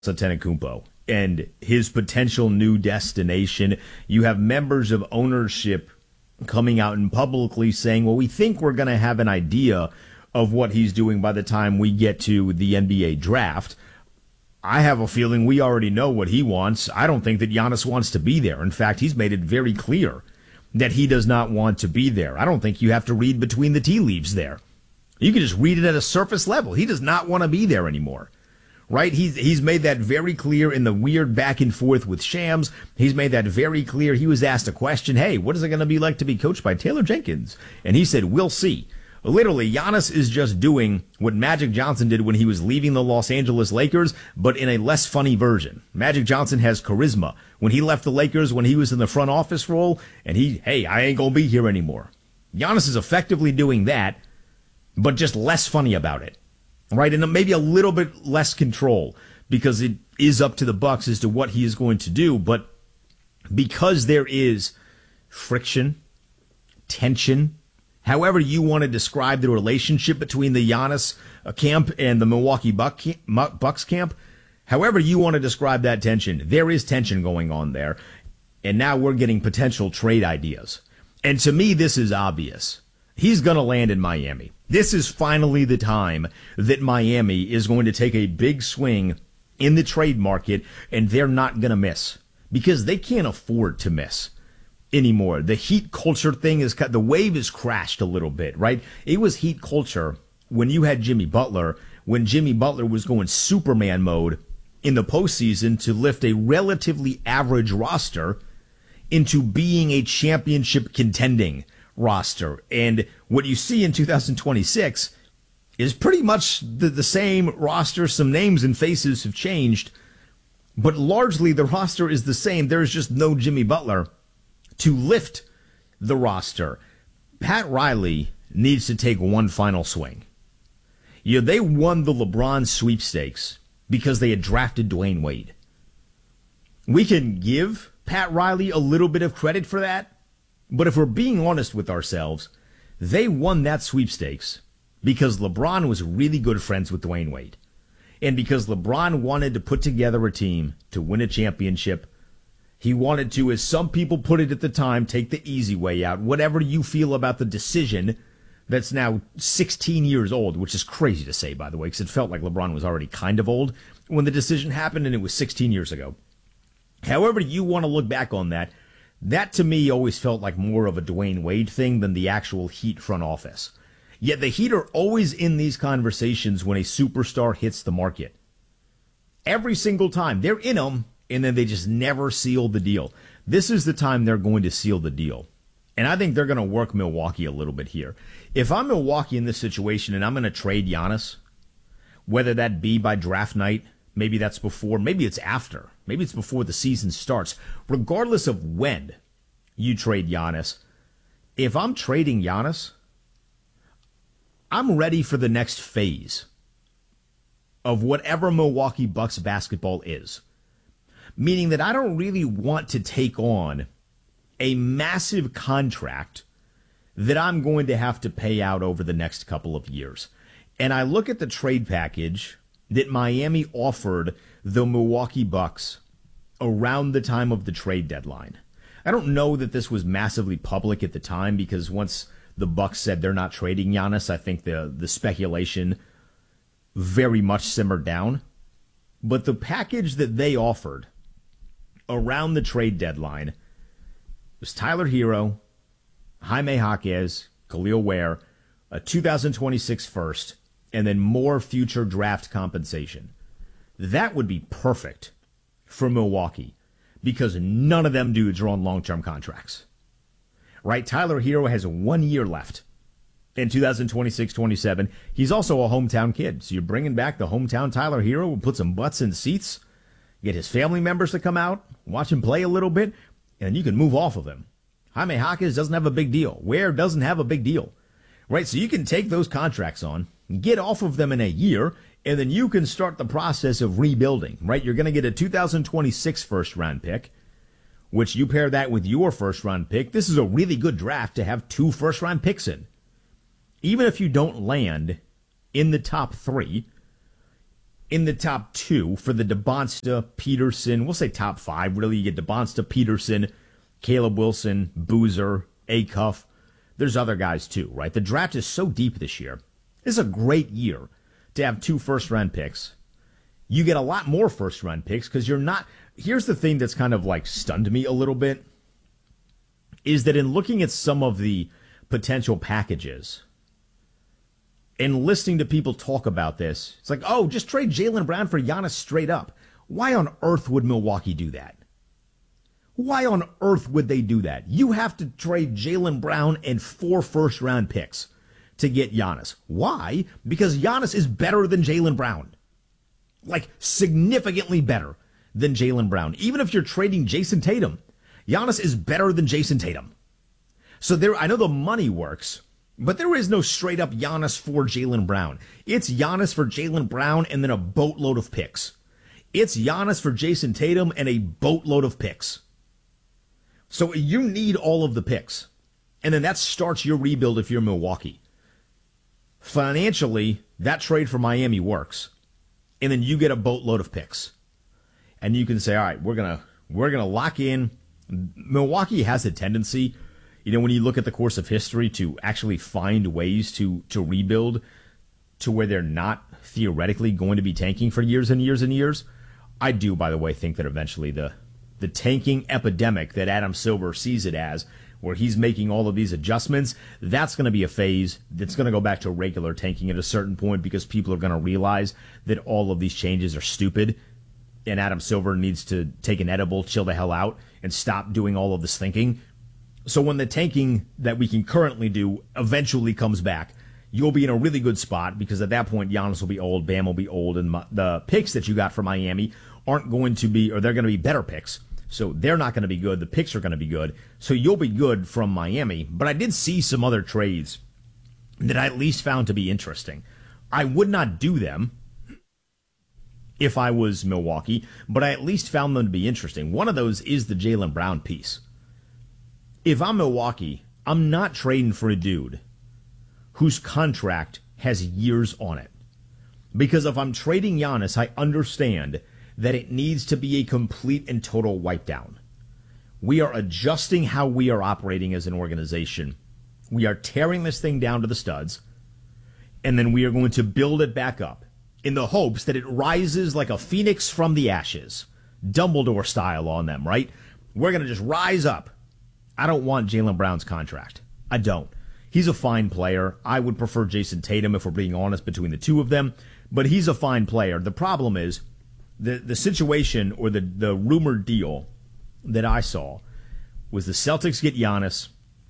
Antetokounmpo and his potential new destination. You have members of ownership coming out and publicly saying, well, we think we're going to have an idea of what he's doing by the time we get to the NBA draft. I have a feeling we already know what he wants. I don't think that Giannis wants to be there. In fact, he's made it very clear that he does not want to be there. I don't think you have to read between the tea leaves there. You can just read it at a surface level. He does not want to be there anymore. Right? He's made that very clear in the weird back and forth with Shams. He's made that very clear. He was asked a question, hey, what is it going to be like to be coached by Taylor Jenkins? And he said, we'll see. Literally, Giannis is just doing what Magic Johnson did when he was leaving the Los Angeles Lakers, but in a less funny version. Magic Johnson has charisma. When he left the Lakers, when he was in the front office role, and hey, I ain't going to be here anymore. Giannis is effectively doing that, but just less funny about it. Right, and maybe a little bit less control because it is up to the Bucks as to what he is going to do. But because there is friction, tension, however you want to describe the relationship between the Giannis camp and the Milwaukee Bucks camp, however you want to describe that tension, there is tension going on there. And now we're getting potential trade ideas. And to me, this is obvious. He's going to land in Miami. This is finally the time that Miami is going to take a big swing in the trade market, and they're not going to miss because they can't afford to miss anymore. The Heat culture thing the wave has crashed a little bit, right? It was Heat culture when you had Jimmy Butler, when Jimmy Butler was going Superman mode in the postseason to lift a relatively average roster into being a championship contending roster. And what you see in 2026 is pretty much the same roster. Some names and faces have changed, but largely the roster is the same. There's just no Jimmy Butler to lift the roster. Pat Riley needs to take one final swing. They won the LeBron sweepstakes because they had drafted Dwayne Wade. We can give Pat Riley a little bit of credit for that. But if we're being honest with ourselves, they won that sweepstakes because LeBron was really good friends with Dwayne Wade. And because LeBron wanted to put together a team to win a championship. He wanted to, as some people put it at the time, take the easy way out. Whatever you feel about the decision that's now 16 years old, which is crazy to say, by the way, because it felt like LeBron was already kind of old when the decision happened, and it was 16 years ago. However you want to look back on that, that to me always felt like more of a Dwayne Wade thing than the actual Heat front office. Yet the Heat are always in these conversations when a superstar hits the market. Every single time. They're in them, and then they just never seal the deal. This is the time they're going to seal the deal. And I think they're going to work Milwaukee a little bit here. If I'm Milwaukee in this situation and I'm going to trade Giannis, whether that be by draft night, maybe that's before, maybe it's after. Maybe it's before the season starts. Regardless of when you trade Giannis, if I'm trading Giannis, I'm ready for the next phase of whatever Milwaukee Bucks basketball is. Meaning that I don't really want to take on a massive contract that I'm going to have to pay out over the next couple of years. And I look at the trade package that Miami offered the Milwaukee Bucks around the time of the trade deadline. I don't know that this was massively public at the time because once the Bucks said they're not trading Giannis, I think the speculation very much simmered down. But the package that they offered around the trade deadline was Tyler Hero, Jaime Jaquez, Khalil Ware, a 2026 first, and then more future draft compensation. That would be perfect for Milwaukee because none of them dudes are on long-term contracts. Right? Tyler Hero has 1 year left in 2026-27. He's also a hometown kid. So you're bringing back the hometown Tyler Hero, we'll put some butts in seats, get his family members to come out, watch him play a little bit, and you can move off of him. Jaime Jaquez doesn't have a big deal. Ware doesn't have a big deal. Right? So you can take those contracts on, get off of them in a year, and then you can start the process of rebuilding, right? You're going to get a 2026 first-round pick, which you pair that with your first-round pick. This is a really good draft to have 2 first-round picks in. Even if you don't land in the top 3, In the top two for the DeBonsta, Peterson, we'll say top five, really. You get DeBonsta, Peterson, Caleb Wilson, Boozer, Acuff. There's other guys too, right? The draft is so deep this year. This is a great year to have 2 first-round picks. You get a lot more first-round picks because you're not... Here's the thing that's kind of like stunned me a little bit, is that in looking at some of the potential packages and listening to people talk about this, it's like, oh, just trade Jaylen Brown for Giannis straight up. Why on earth would Milwaukee do that? Why on earth would they do that? You have to trade Jaylen Brown and 4 first-round picks to get Giannis. Why? Because Giannis is better than Jaylen Brown. Like, significantly better than Jaylen Brown. Even if you're trading Jason Tatum, Giannis is better than Jason Tatum. So there, I know the money works, but there is no straight up Giannis for Jaylen Brown. It's Giannis for Jaylen Brown and then a boatload of picks. It's Giannis for Jason Tatum and a boatload of picks. So you need all of the picks. And then that starts your rebuild if you're Milwaukee. Financially, that trade for Miami works. And then you get a boatload of picks. And you can say, all right, we're gonna lock in. Milwaukee has a tendency, when you look at the course of history, to actually find ways to rebuild to where they're not theoretically going to be tanking for years and years and years. I do, by the way, think that eventually the tanking epidemic that Adam Silver sees it as, where he's making all of these adjustments, that's going to be a phase that's going to go back to regular tanking at a certain point because people are going to realize that all of these changes are stupid. And Adam Silver needs to take an edible, chill the hell out, and stop doing all of this thinking. So when the tanking that we can currently do eventually comes back, you'll be in a really good spot because at that point, Giannis will be old, Bam will be old, and the picks that you got for Miami aren't going to be, or they're going to be better picks. So they're not going to be good. The picks are going to be good. So you'll be good from Miami. But I did see some other trades that I at least found to be interesting. I would not do them if I was Milwaukee, but I at least found them to be interesting. One of those is the Jaylen Brown piece. If I'm Milwaukee, I'm not trading for a dude whose contract has years on it. Because if I'm trading Giannis, I understand that it needs to be a complete and total wipe down. We are adjusting how we are operating as an organization. We are tearing this thing down to the studs, and then we are going to build it back up in the hopes that it rises like a phoenix from the ashes. Dumbledore style on them, right? We're going to just rise up. I don't want Jaylen Brown's contract. I don't. He's a fine player. I would prefer Jason Tatum if we're being honest between the two of them, but he's a fine player. The problem is the situation or the rumored deal that I saw was the Celtics get Giannis,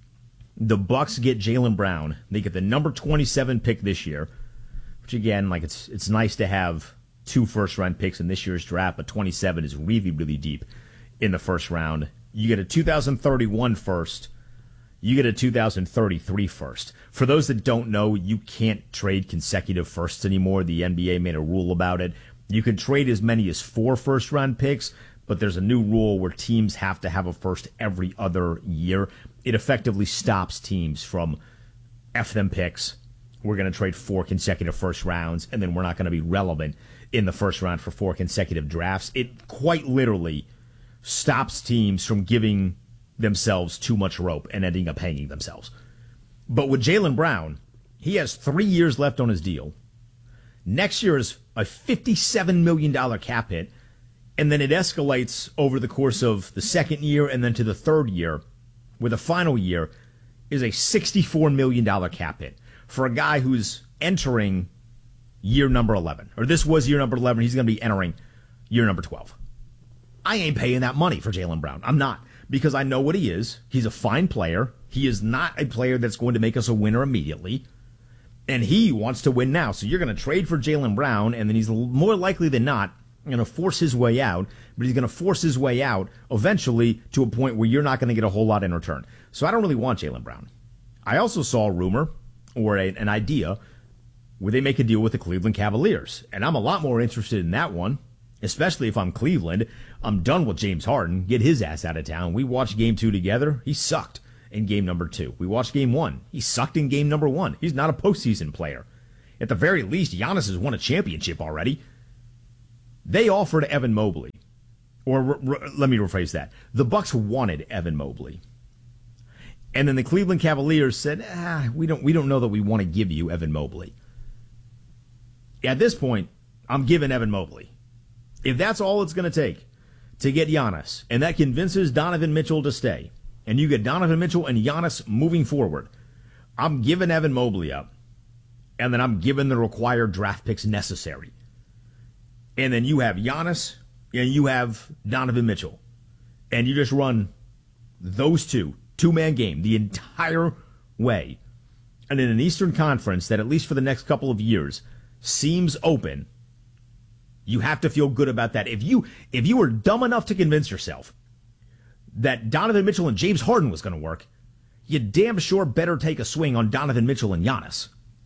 the Bucks get Jaylen Brown. They get the number 27 pick this year, which again, like it's nice to have 2 first-round picks in this year's draft, but 27 is really, really deep in the first round. You get a 2031 first. You get a 2033 first. For those that don't know, you can't trade consecutive firsts anymore. The NBA made a rule about it. You can trade as many as 4 first-round picks, but there's a new rule where teams have to have a first every other year. It effectively stops teams from F them picks. We're going to trade 4 consecutive first rounds, and then we're not going to be relevant in the first round for 4 consecutive drafts. It quite literally stops teams from giving themselves too much rope and ending up hanging themselves. But with Jaylen Brown, he has 3 years left on his deal. Next year is a $57 million cap hit, and then it escalates over the course of the second year and then to the third year, where the final year is a $64 million cap hit for a guy who's entering year number 11. Or this was year number 11. He's going to be entering year number 12. I ain't paying that money for Jaylen Brown. I'm not, because I know what he is. He's a fine player. He is not a player that's going to make us a winner immediately. And he wants to win now. So you're going to trade for Jaylen Brown, and then he's more likely than not going to force his way out. But he's going to force his way out eventually to a point where you're not going to get a whole lot in return. So I don't really want Jaylen Brown. I also saw a rumor or an idea where they make a deal with the Cleveland Cavaliers. And I'm a lot more interested in that one, especially if I'm Cleveland. I'm done with James Harden. Get his ass out of town. We watched game 2 together. He sucked in game number 2. We watched game 1. He sucked in game number 1. He's not a postseason player. At the very least, Giannis has won a championship already. They offered Evan Mobley. Or let me rephrase that. The Bucks wanted Evan Mobley. And then the Cleveland Cavaliers said, we don't know that we want to give you Evan Mobley. At this point, I'm giving Evan Mobley. If that's all it's going to take to get Giannis, and that convinces Donovan Mitchell to stay, and you get Donovan Mitchell and Giannis moving forward, I'm giving Evan Mobley up. And then I'm giving the required draft picks necessary. And then you have Giannis and you have Donovan Mitchell. And you just run those two-man game the entire way. And in an Eastern Conference that, at least for the next couple of years, seems open, you have to feel good about that. If you were dumb enough to convince yourself that Donovan Mitchell and James Harden was going to work, you damn sure better take a swing on Donovan Mitchell and Giannis.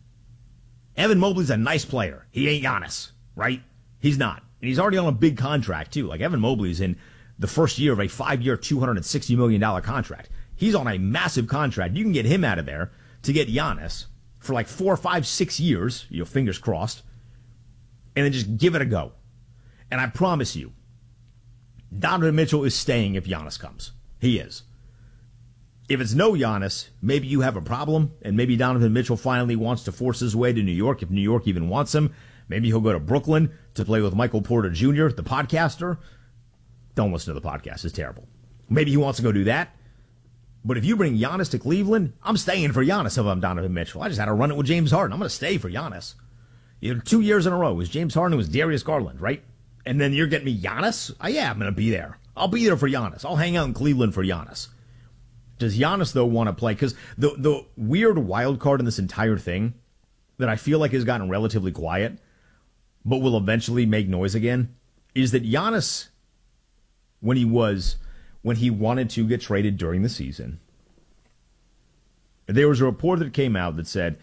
Evan Mobley's a nice player. He ain't Giannis, right? He's not. And he's already on a big contract, too. Like, Evan Mobley's in the first year of a 5-year, $260 million contract. He's on a massive contract. You can get him out of there to get Giannis for like 4, 5, 6 years, fingers crossed, and then just give it a go. And I promise you, Donovan Mitchell is staying if Giannis comes. He is. If it's no Giannis, maybe you have a problem, and maybe Donovan Mitchell finally wants to force his way to New York, if New York even wants him. Maybe he'll go to Brooklyn to play with Michael Porter Jr., the podcaster. Don't listen to the podcast. It's terrible. Maybe he wants to go do that. But if you bring Giannis to Cleveland, I'm staying for Giannis if I'm Donovan Mitchell. I just had to run it with James Harden. I'm going to stay for Giannis. 2 years in a row. It was James Harden, it was Darius Garland, right? And then you're getting me Giannis? Yeah, I'm going to be there. I'll be there for Giannis. I'll hang out in Cleveland for Giannis. Does Giannis, though, want to play? Because the weird wild card in this entire thing that I feel like has gotten relatively quiet, but will eventually make noise again, is that Giannis, when he wanted to get traded during the season, there was a report that came out that said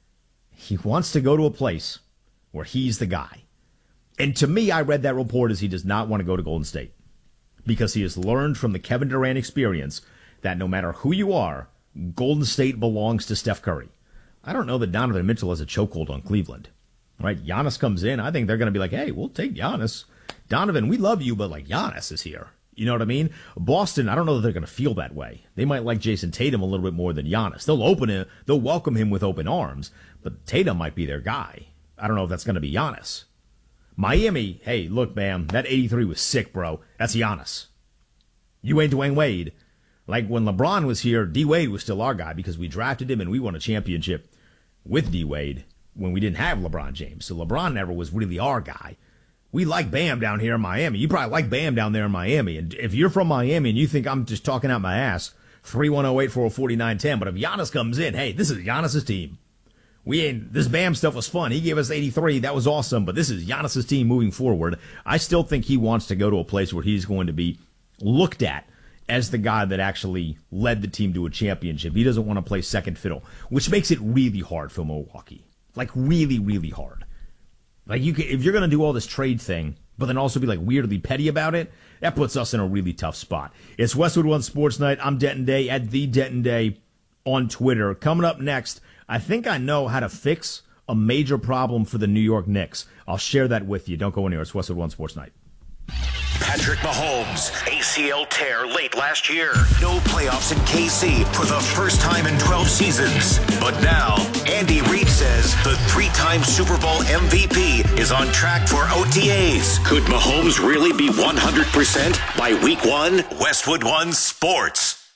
he wants to go to a place where he's the guy. And to me, I read that report as he does not want to go to Golden State because he has learned from the Kevin Durant experience that no matter who you are, Golden State belongs to Steph Curry. I don't know that Donovan Mitchell has a chokehold on Cleveland. Right? Giannis comes in. I think they're going to be like, hey, we'll take Giannis. Donovan, we love you, but like Giannis is here. You know what I mean? Boston, I don't know that they're going to feel that way. They might like Jason Tatum a little bit more than Giannis. They'll welcome him with open arms, but Tatum might be their guy. I don't know if that's going to be Giannis. Miami, hey, look, man, that 83 was sick, bro. That's Giannis. You ain't Dwayne Wade. Like when LeBron was here, D-Wade was still our guy because we drafted him and we won a championship with D-Wade when we didn't have LeBron James. So LeBron never was really our guy. We like Bam down here in Miami. You probably like Bam down there in Miami. And if you're from Miami and you think I'm just talking out my ass, 310-840-4910. But if Giannis comes in, hey, this is Giannis's team. This Bam stuff was fun. He gave us 83. That was awesome. But this is Giannis's team moving forward. I still think he wants to go to a place where he's going to be looked at as the guy that actually led the team to a championship. He doesn't want to play second fiddle, which makes it really hard for Milwaukee. Like really, really hard. Like if you're going to do all this trade thing, but then also be like weirdly petty about it, that puts us in a really tough spot. It's Westwood One Sports Night. I'm Denton Day at the Denton Day on Twitter. Coming up next, I think I know how to fix a major problem for the New York Knicks. I'll share that with you. Don't go anywhere. It's Westwood One Sports Night. Patrick Mahomes, ACL tear late last year. No playoffs in KC for the first time in 12 seasons. But now, Andy Reid says the three-time Super Bowl MVP is on track for OTAs. Could Mahomes really be 100% by week one? Westwood One Sports.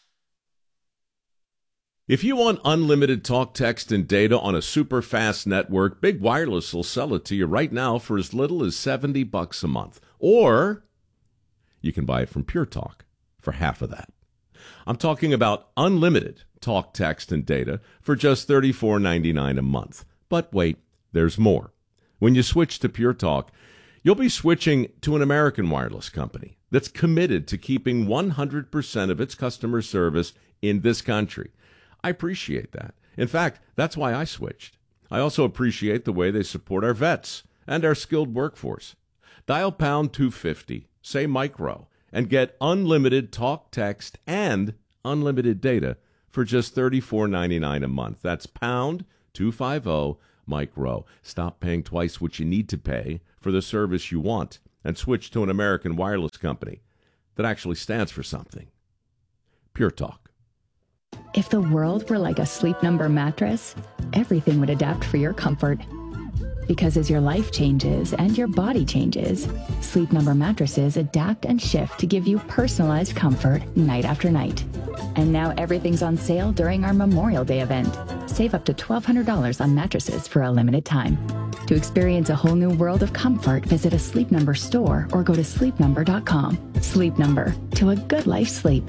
If you want unlimited talk, text, and data on a super fast network, Big Wireless will sell it to you right now for as little as $70 a month. Or you can buy it from Pure Talk for half of that. I'm talking about unlimited talk, text, and data for just $34.99 a month. But wait, there's more. When you switch to Pure Talk, you'll be switching to an American wireless company that's committed to keeping 100% of its customer service in this country. I appreciate that. In fact, that's why I switched. I also appreciate the way they support our vets and our skilled workforce. Dial pound 250, say micro, and get unlimited talk, text, and unlimited data for just $34.99 a month. That's pound 250 micro. Stop paying twice what you need to pay for the service you want. and switch to an American wireless company that actually stands for something. Pure Talk. If the world were like a Sleep Number mattress, everything would adapt for your comfort. Because as your life changes and your body changes, Sleep Number mattresses adapt and shift to give you personalized comfort night after night. And now everything's on sale during our Memorial Day event. Save up to $1,200 on mattresses for a limited time. To experience a whole new world of comfort, visit a Sleep Number store or go to sleepnumber.com. Sleep Number, to a good life sleep.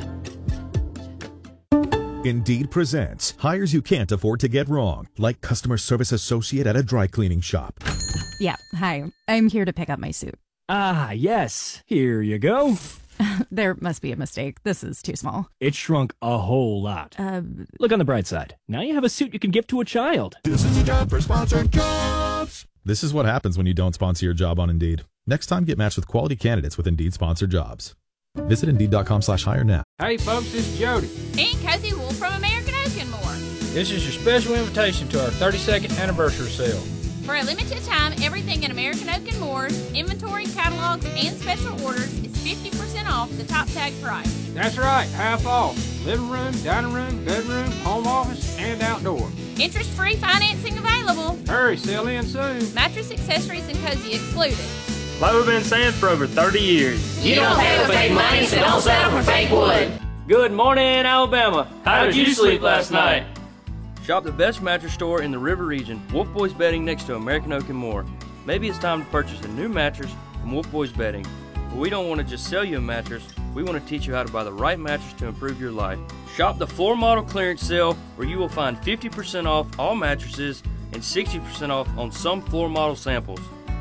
Indeed presents hires you can't afford to get wrong, like customer service associate at a dry cleaning shop. Yeah, hi. I'm here to pick up my suit. Ah, yes. Here you go. There must be a mistake. This is too small. It shrunk a whole lot. Look on the bright side. Now you have a suit you can give to a child. This is a job for Sponsored Jobs. This is what happens when you don't sponsor your job on Indeed. Next time, get matched with quality candidates with Indeed sponsored jobs. Visit Indeed.com/hire now. Hey folks, this is Jody. And Cozy Wool from American Oak and More. This is your special invitation to our 32nd anniversary sale. For a limited time, everything in American Oak and Moore's inventory, catalogs, and special orders is 50% off the top tag price. That's right, half off. Living room, dining room, bedroom, home office, and outdoor. Interest-free financing available. Hurry, sell in soon. Mattress, accessories, and cozy excluded. Like we've been saying for over 30 years. You don't pay with fake money, so don't settle for fake wood. Good morning, Alabama. How did you sleep last night? Shop the best mattress store in the River Region, Wolf Boys Bedding next to American Oak and More. Maybe it's time to purchase a new mattress from Wolf Boys Bedding. But we don't want to just sell you a mattress, we want to teach you how to buy the right mattress to improve your life. Shop the floor model clearance sale where you will find 50% off all mattresses and 60% off on some floor model samples.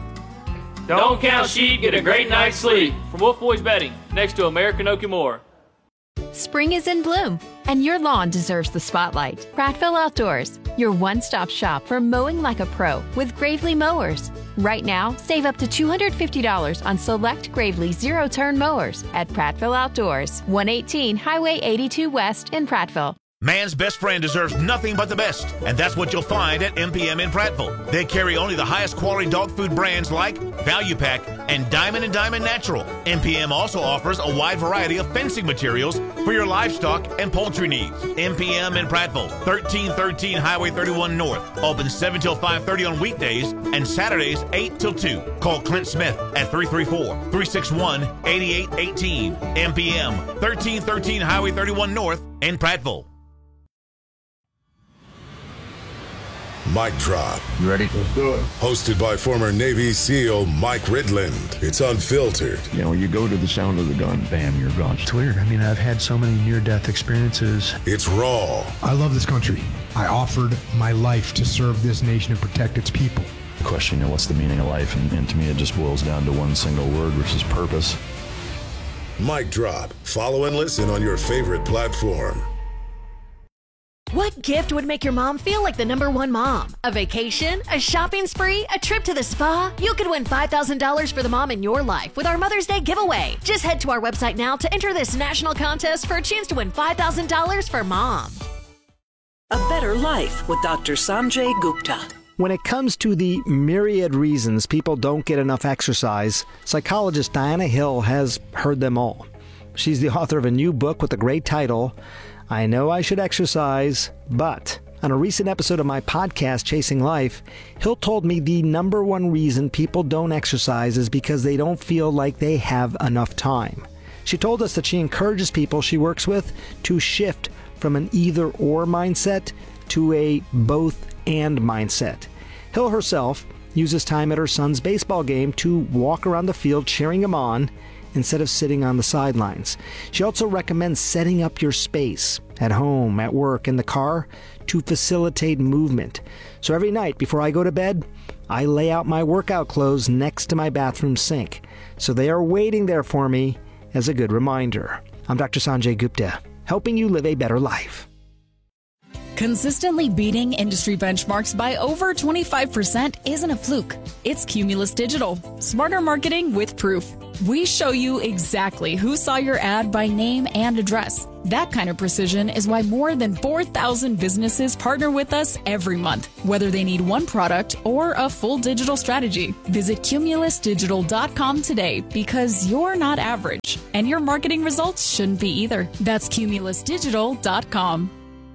Don't count sheep, get a great night's sleep. From Wolf Boys Bedding, next to American Oak and More. Spring is in bloom, and your lawn deserves the spotlight. Prattville Outdoors, your one-stop shop for mowing like a pro with Gravely Mowers. Right now, save up to $250 on select Gravely zero-turn mowers at Prattville Outdoors, 118 Highway 82 West in Prattville. Man's best friend deserves nothing but the best, and that's what you'll find at MPM in Prattville. They carry only the highest quality dog food brands like Value Pack and Diamond Natural. MPM also offers a wide variety of fencing materials for your livestock and poultry needs. MPM in Prattville, 1313 Highway 31 North. Open 7 till 5:30 on weekdays and Saturdays 8 till 2. Call Clint Smith at 334-361-8818. MPM, 1313 Highway 31 North in Prattville. Mic Drop. You ready? Let's do it. Hosted by former Navy SEAL Mike Ridland. It's unfiltered. You know, you go to the sound of the gun, bam, you're gone. It's weird. I mean, I've had so many near-death experiences. It's raw. I love this country. I offered my life to serve this nation and protect its people. The question, you know, what's the meaning of life? And to me, it just boils down to one single word, which is purpose. Mic Drop. Follow and listen on your favorite platform. What gift would make your mom feel like the #1 mom? A vacation? A shopping spree? A trip to the spa? You could win $5,000 for the mom in your life with our Mother's Day giveaway. Just head to our website now to enter this national contest for a chance to win $5,000 for mom. A Better Life with Dr. Sanjay Gupta. When it comes to the myriad reasons people don't get enough exercise, psychologist Diana Hill has heard them all. She's the author of a new book with a great title, I Know I Should Exercise, But. On a recent episode of my podcast, Chasing Life, Hill told me the #1 reason people don't exercise is because they don't feel like they have enough time. She told us that she encourages people she works with to shift from an either-or mindset to a both-and mindset. Hill herself uses time at her son's baseball game to walk around the field cheering him on instead of sitting on the sidelines. She also recommends setting up your space at home, at work, in the car to facilitate movement. So every night before I go to bed, I lay out my workout clothes next to my bathroom sink. So they are waiting there for me as a good reminder. I'm Dr. Sanjay Gupta, helping you live a better life. Consistently beating industry benchmarks by over 25% isn't a fluke. It's Cumulus Digital. Smarter marketing with proof. We show you exactly who saw your ad by name and address. That kind of precision is why more than 4,000 businesses partner with us every month, whether they need one product or a full digital strategy. Visit CumulusDigital.com today because you're not average, and your marketing results shouldn't be either. That's CumulusDigital.com.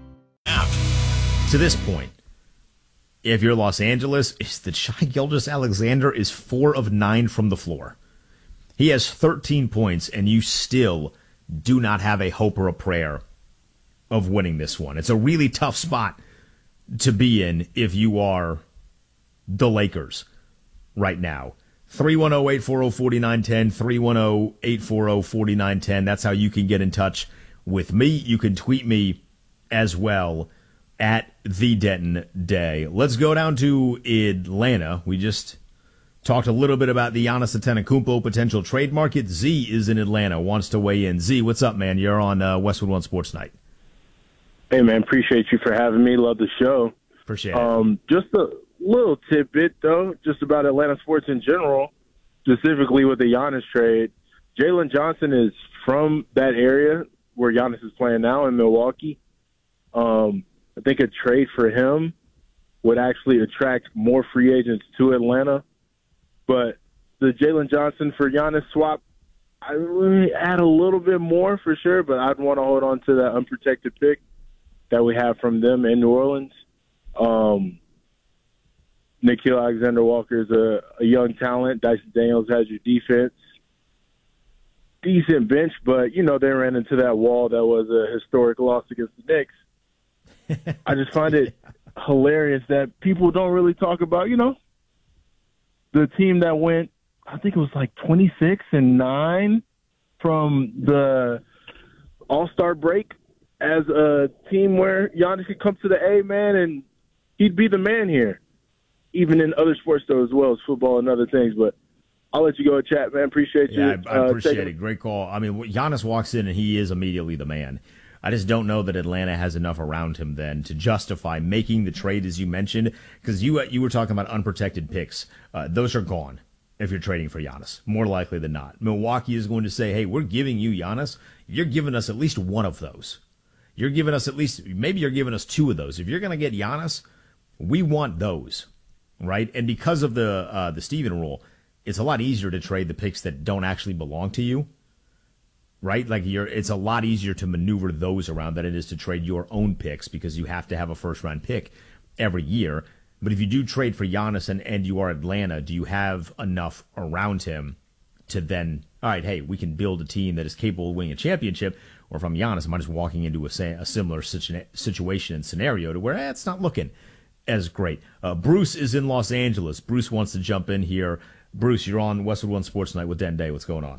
To this point, if you're Los Angeles, it's that Shai Gilgeous-Alexander is 4 of 9 from the floor. He has 13 points, and you still do not have a hope or a prayer of winning this one. It's a really tough spot to be in if you are the Lakers right now. 310-840-4910, 310-840-4910. That's how you can get in touch with me. You can tweet me as well at The Denton Day. Let's go down to Atlanta. We just talked a little bit about the Giannis Antetokounmpo potential trade market. Z is in Atlanta, wants to weigh in. Z, what's up, man? You're on Westwood One Sports Night. Hey, man, appreciate you for having me. Love the show. Appreciate it. Just a little tidbit, though, just about Atlanta sports in general, specifically with the Giannis trade. Jalen Johnson is from that area where Giannis is playing now in Milwaukee. I think a trade for him would actually attract more free agents to Atlanta. But the Jalen Johnson for Giannis swap, I really add a little bit more for sure, but I'd want to hold on to that unprotected pick that we have from them in New Orleans. Nickeil Alexander-Walker is a young talent. Dyson Daniels has your defense. Decent bench, but, you know, they ran into that wall that was a historic loss against the Knicks. I just find it hilarious that people don't really talk about, you know, the team that went, I think it was like 26-9 from the All-Star break as a team where Giannis could come to the A, man, and he'd be the man here, even in other sports, though, as well as football and other things. But I'll let you go and chat, man. Appreciate you. Yeah, I appreciate it. Great call. I mean, Giannis walks in and he is immediately the man. I just don't know that Atlanta has enough around him then to justify making the trade, as you mentioned, because you were talking about unprotected picks. Those are gone if you're trading for Giannis, more likely than not. Milwaukee is going to say, hey, we're giving you Giannis. You're giving us at least one of those. You're giving us maybe you're giving us 2 of those. If you're going to get Giannis, we want those, right? And because of the Steven rule, it's a lot easier to trade the picks that don't actually belong to you. Right? Like it's a lot easier to maneuver those around than it is to trade your own picks because you have to have a first-round pick every year. But if you do trade for Giannis and you are Atlanta, do you have enough around him to then, all right, hey, we can build a team that is capable of winning a championship? Or if I'm Giannis, am I just walking into a similar situation and scenario to where it's not looking as great? Bruce is in Los Angeles. Bruce wants to jump in here. Bruce, you're on Westwood One Sports Night with Den Day. What's going on?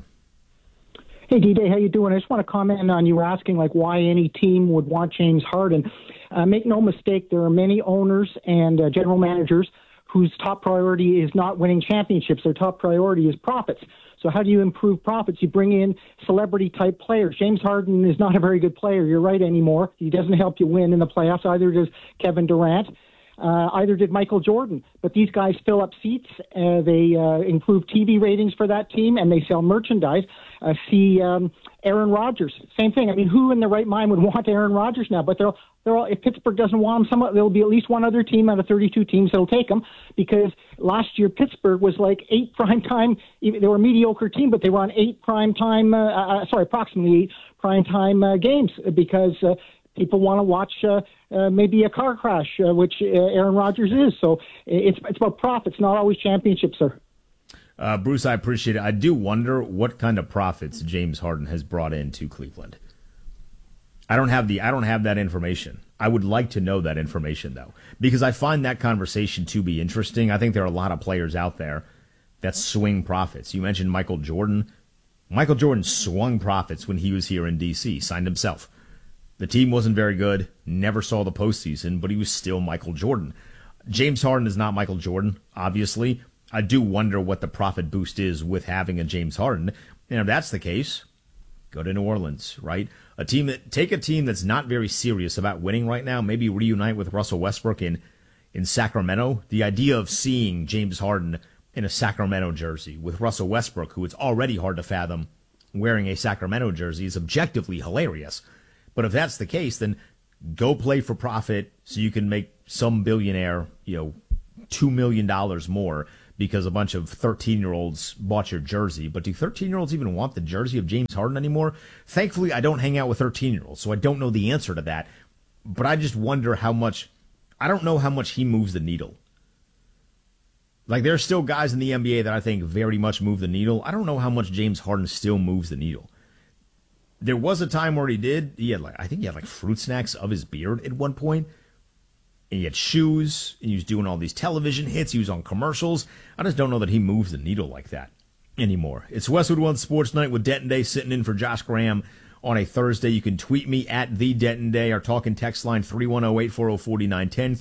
Hey, D-Day, how you doing? I just want to comment on you were asking like why any team would want James Harden. Make no mistake, there are many owners and general managers whose top priority is not winning championships. Their top priority is profits. So how do you improve profits? You bring in celebrity-type players. James Harden is not a very good player. You're right anymore. He doesn't help you win in the playoffs. Either does Kevin Durant. Either did Michael Jordan. But these guys fill up seats. They improve TV ratings for that team, and they sell merchandise. See Aaron Rodgers, same thing. I mean, who in their right mind would want Aaron Rodgers now? But they're all, if Pittsburgh doesn't want him, there'll be at least one other team out of 32 teams that'll take him, because last year Pittsburgh was like 8 primetime. They were a mediocre team, but they were on 8 approximately 8 primetime games because people want to watch maybe a car crash, which Aaron Rodgers is. So it's about profits, not always championships, sir. Bruce, I appreciate it. I do wonder what kind of profits James Harden has brought into Cleveland. I don't have that information. I would like to know that information, though, because I find that conversation to be interesting. I think there are a lot of players out there that swing profits. You mentioned Michael Jordan. Michael Jordan swung profits when he was here in D.C., signed himself. The team wasn't very good, never saw the postseason, but he was still Michael Jordan. James Harden is not Michael Jordan, obviously. I do wonder what the profit boost is with having a James Harden. And if that's the case, go to New Orleans, right? Take a team that's not very serious about winning right now, maybe reunite with Russell Westbrook in Sacramento. The idea of seeing James Harden in a Sacramento jersey with Russell Westbrook, who it's already hard to fathom wearing a Sacramento jersey is objectively hilarious. But if that's the case, then go play for profit so you can make some billionaire, $2 million more because a bunch of 13-year-olds bought your jersey. But do 13-year-olds even want the jersey of James Harden anymore? Thankfully, I don't hang out with 13-year-olds, so I don't know the answer to that. But I just wonder I don't know how much he moves the needle. Like, there are still guys in the NBA that I think very much move the needle. I don't know how much James Harden still moves the needle. There was a time where he did. I think he had fruit snacks of his beard at one point. And he had shoes, and he was doing all these television hits. He was on commercials. I just don't know that he moves the needle like that anymore. It's Westwood One Sports Night with Denton Day sitting in for Josh Graham on a Thursday. You can tweet me at the Denton Day. Our talk and text line 310-840-4910,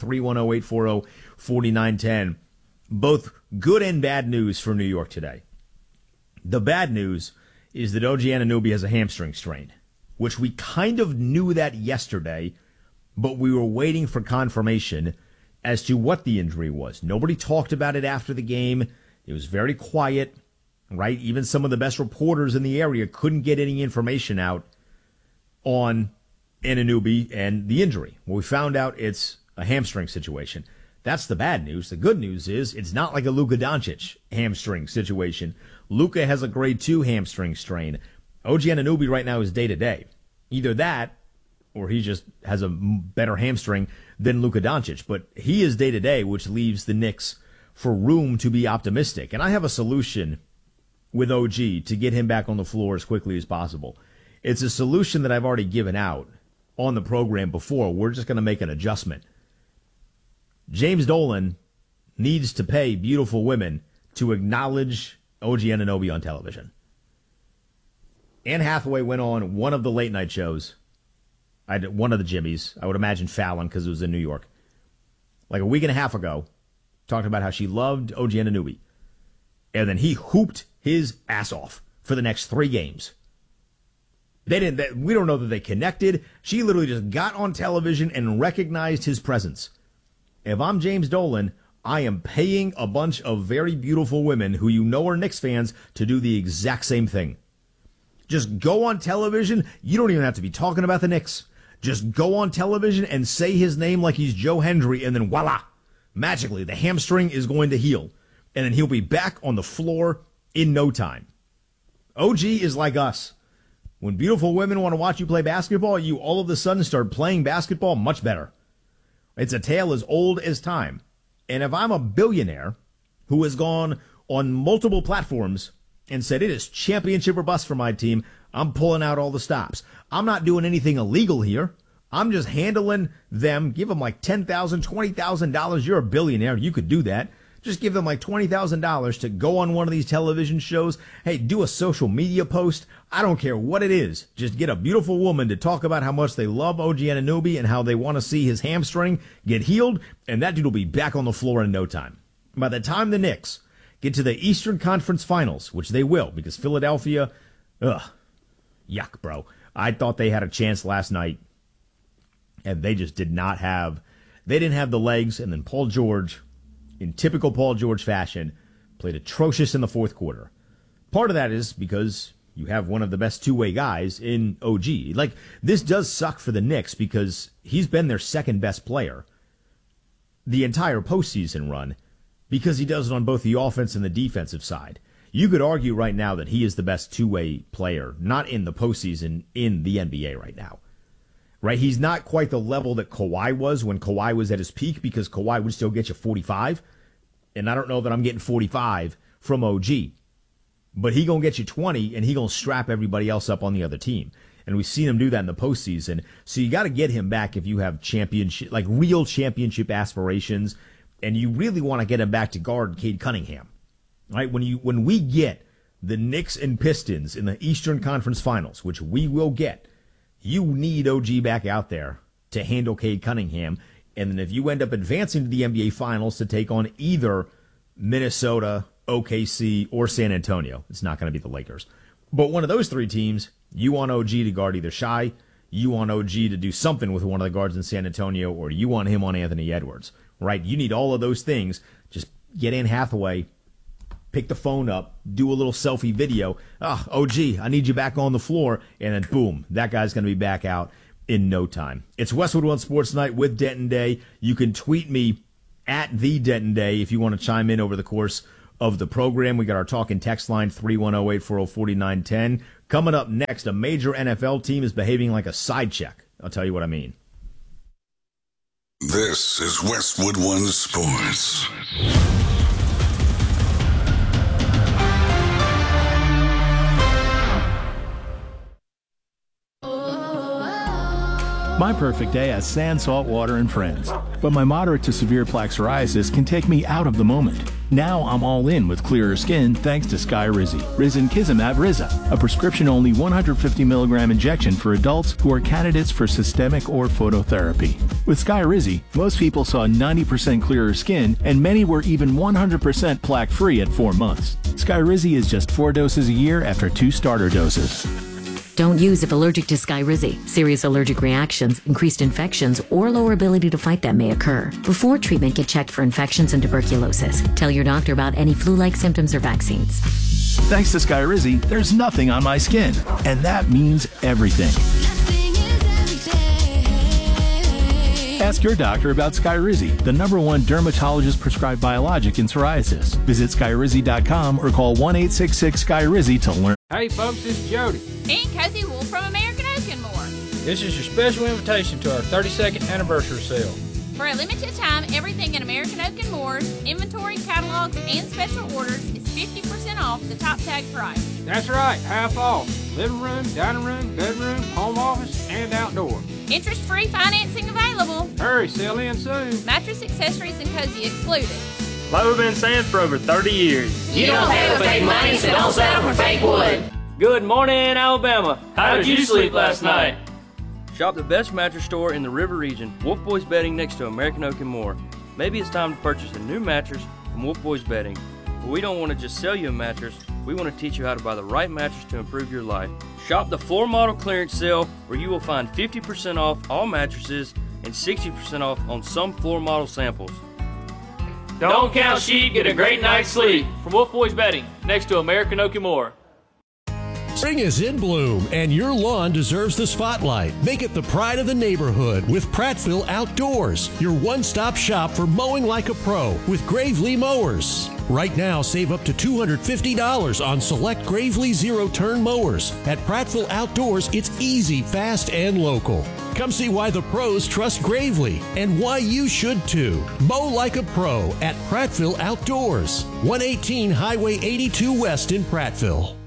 310-840-4910. Both good and bad news for New York today. The bad news is that OG Anunoby has a hamstring strain, which we kind of knew that yesterday, but we were waiting for confirmation as to what the injury was. Nobody talked about it after the game. It was very quiet, right? Even some of the best reporters in the area couldn't get any information out on Anunoby and the injury. Well, we found out it's a hamstring situation. That's the bad news. The good news is it's not like a Luka Doncic hamstring situation. Luka has a grade 2 hamstring strain. OG Anunoby right now is day-to-day. Either that, or he just has a better hamstring than Luka Doncic. But he is day-to-day, which leaves the Knicks for room to be optimistic. And I have a solution with OG to get him back on the floor as quickly as possible. It's a solution that I've already given out on the program before. We're just going to make an adjustment. James Dolan needs to pay beautiful women to acknowledge OG Anunoby on television. Anne Hathaway went on one of the late night shows. One of the Jimmys. I would imagine Fallon because it was in New York. Like a week and a half ago, talked about how she loved OG Anunoby. And then he hooped his ass off for the next 3 games. We don't know that they connected. She literally just got on television and recognized his presence. If I'm James Dolan, I am paying a bunch of very beautiful women who are Knicks fans to do the exact same thing. Just go on television. You don't even have to be talking about the Knicks. Just go on television and say his name like he's Joe Hendry, and then voila, magically the hamstring is going to heal. And then he'll be back on the floor in no time. OG is like us. When beautiful women want to watch you play basketball, you all of a sudden start playing basketball much better. It's a tale as old as time. And if I'm a billionaire who has gone on multiple platforms and said it is championship or bust for my team, I'm pulling out all the stops. I'm not doing anything illegal here. I'm just handling them. Give them like $10,000, $20,000. You're a billionaire. You could do that. Just give them like $20,000 to go on one of these television shows. Hey, do a social media post. I don't care what it is. Just get a beautiful woman to talk about how much they love OG Anunoby and how they want to see his hamstring get healed, and that dude will be back on the floor in no time. By the time the Knicks get to the Eastern Conference Finals, which they will, because Philadelphia, yuck, bro. I thought they had a chance last night, and they just didn't have the legs, and then Paul George, in typical Paul George fashion, played atrocious in the fourth quarter. Part of that is because you have one of the best two-way guys in OG. Like, this does suck for the Knicks because he's been their second best player the entire postseason run because he does it on both the offense and the defensive side. You could argue right now that he is the best two-way player, not in the postseason, in the NBA right now. Right? He's not quite the level that Kawhi was when Kawhi was at his peak because Kawhi would still get you 45. And I don't know that I'm getting 45 from OG. But he going to get you 20 and he going to strap everybody else up on the other team. And we've seen him do that in the postseason. So you got to get him back if you have championship, like real championship aspirations. And you really want to get him back to guard Cade Cunningham. Right? When we get the Knicks and Pistons in the Eastern Conference Finals, which we will get, you need OG back out there to handle Cade Cunningham. And then if you end up advancing to the NBA Finals to take on either Minnesota, OKC, or San Antonio, it's not going to be the Lakers. But one of those three teams, you want OG to guard either Shai, you want OG to do something with one of the guards in San Antonio, or you want him on Anthony Edwards. Right? You need all of those things. Just get Anne Hathaway pick the phone up, do a little selfie video. OG, I need you back on the floor. And then boom, that guy's going to be back out in no time. It's Westwood One Sports Night with Denton Day. You can tweet me at the Denton Day if you want to chime in over the course of the program. We got our talk and text line 310-840-4910. Coming up next, a major NFL team is behaving like a side check. I'll tell you what I mean. This is Westwood One Sports. My perfect day has sand, salt water, and friends. But my moderate to severe plaque psoriasis can take me out of the moment. Now I'm all in with clearer skin thanks to Skyrizi. Risankizumab Riza, a prescription-only 150 milligram injection for adults who are candidates for systemic or phototherapy. With Skyrizi, most people saw 90% clearer skin, and many were even 100% plaque-free at 4 months. Skyrizi is just 4 doses a year after 2 starter doses. Don't use if allergic to Skyrizi. Serious allergic reactions, increased infections, or lower ability to fight them may occur. Before treatment, get checked for infections and tuberculosis. Tell your doctor about any flu-like symptoms or vaccines. Thanks to Skyrizi, there's nothing on my skin, and that means everything. Ask your doctor about Skyrizi, the #1 dermatologist-prescribed biologic in psoriasis. Visit Skyrizi.com or call 1-866-SKYRIZI to learn. Hey folks, this is Jody. And Cozy Wool from American Oak and More. This is your special invitation to our 32nd anniversary sale. For a limited time, everything in American Oak and Moore's inventory, catalogs, and special orders is 50% off the top tag price. That's right, half off. Living room, dining room, bedroom, home office, and outdoor. Interest-free financing available. Hurry, sell in soon. Mattress accessories and cozy excluded. Like we've been saying for over 30 years. You don't pay with fake money, so don't settle for fake wood. Good morning, Alabama. How did you sleep last night? Shop the best mattress store in the River region, Wolf Boys Bedding next to American Oak and More. Maybe it's time to purchase a new mattress from Wolf Boys Bedding. But we don't want to just sell you a mattress, we want to teach you how to buy the right mattress to improve your life. Shop the floor model clearance sale where you will find 50% off all mattresses and 60% off on some floor model samples. Don't count sheep, get a great night's sleep. From Wolf Boys Bedding, next to American Oak and More. Spring is in bloom, and your lawn deserves the spotlight. Make it the pride of the neighborhood with Prattville Outdoors, your one-stop shop for mowing like a pro with Gravely mowers. Right now, save up to $250 on select Gravely zero-turn mowers. At Prattville Outdoors, it's easy, fast, and local. Come see why the pros trust Gravely and why you should too. Mow like a pro at Prattville Outdoors, 118 Highway 82 West in Prattville.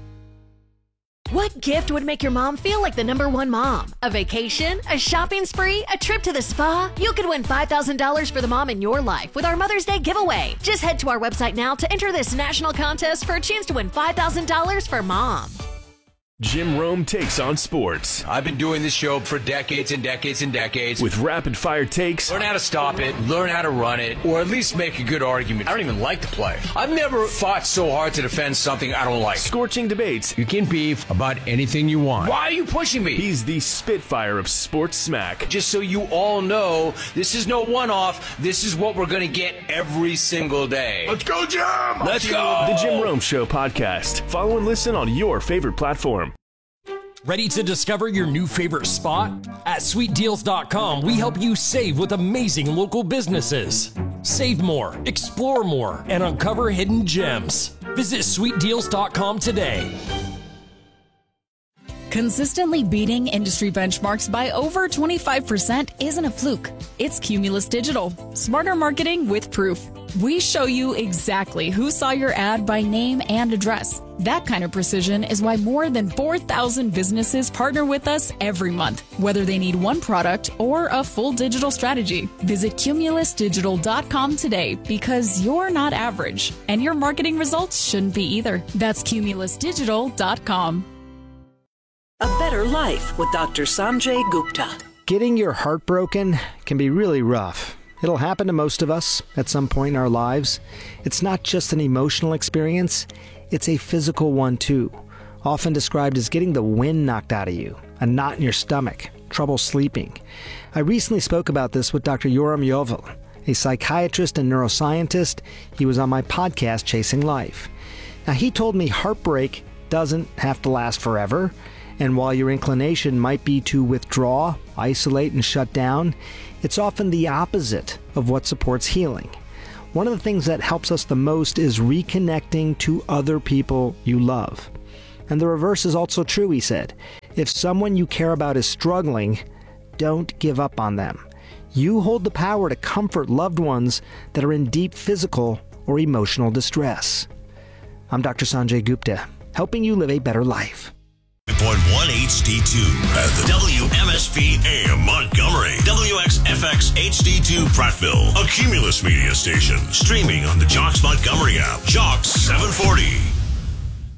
What gift would make your mom feel like the #1 mom? A vacation? A shopping spree? A trip to the spa? You could win $5,000 for the mom in your life with our Mother's Day giveaway. Just head to our website now to enter this national contest for a chance to win $5,000 for mom. Jim Rome takes on sports. I've been doing this show for decades and decades and decades. With rapid-fire takes. Learn how to stop it, learn how to run it, or at least make a good argument. I don't even like the play. I've never fought so hard to defend something I don't like. Scorching debates. You can beef about anything you want. Why are you pushing me? He's the Spitfire of sports smack. Just so you all know, this is no one-off. This is what we're going to get every single day. Let's go, Jim! Let's go! The Jim Rome Show podcast. Follow and listen on your favorite platform. Ready to discover your new favorite spot? At SweetDeals.com, we help you save with amazing local businesses. Save more, explore more, and uncover hidden gems. Visit SweetDeals.com today. Consistently beating industry benchmarks by over 25% isn't a fluke. It's Cumulus Digital. Smarter marketing with proof. We show you exactly who saw your ad by name and address. That kind of precision is why more than 4,000 businesses partner with us every month, whether they need one product or a full digital strategy. Visit CumulusDigital.com today because you're not average, and your marketing results shouldn't be either. That's CumulusDigital.com. A Better Life with Dr. Sanjay Gupta. Getting your heart broken can be really rough. It'll happen to most of us at some point in our lives. It's not just an emotional experience, it's a physical one too. Often described as getting the wind knocked out of you, a knot in your stomach, trouble sleeping. I recently spoke about this with Dr. Yoram Yovel, a psychiatrist and neuroscientist. He was on my podcast, Chasing Life. Now, he told me heartbreak doesn't have to last forever, and while your inclination might be to withdraw, isolate, and shut down, it's often the opposite of what supports healing. One of the things that helps us the most is reconnecting to other people you love. And the reverse is also true, he said. If someone you care about is struggling, don't give up on them. You hold the power to comfort loved ones that are in deep physical or emotional distress. I'm Dr. Sanjay Gupta, helping you live a better life. 1 HD2 at the WMSP AM Montgomery, WXFX HD2 Prattville, a Cumulus Media station, streaming on the Jocks Montgomery app, Jocks 740.